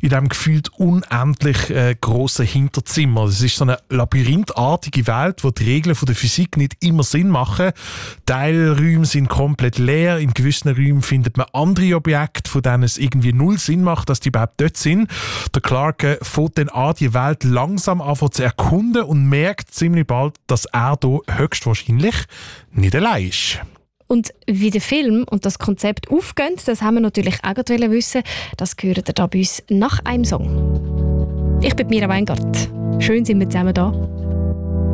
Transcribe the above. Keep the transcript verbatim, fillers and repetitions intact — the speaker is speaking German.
in diesem gefühlt unendlich äh, grossen Hinterzimmer. Es ist so eine labyrinthartige Welt, wo die Regeln von der Physik nicht immer Sinn machen. Teilräume sind komplett leer, in gewissen Räumen findet man andere Objekte, von denen es irgendwie null Sinn macht, dass die überhaupt dort sind. Der Clark äh, fängt dann an, die Welt langsam anfangen zu erkunden und merkt ziemlich bald, dass er hier höchstwahrscheinlich nicht allein ist. Und wie der Film und das Konzept aufgehen, das haben wir natürlich auch gerade wissen. Das gehört ihr da bei uns nach einem Song. Ich bin Mira Weingart. Schön sind wir zusammen da.